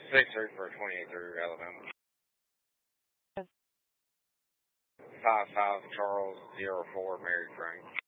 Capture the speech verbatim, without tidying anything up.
six three for twenty-eight through Alabama. five five Charles zero four Mary Frank.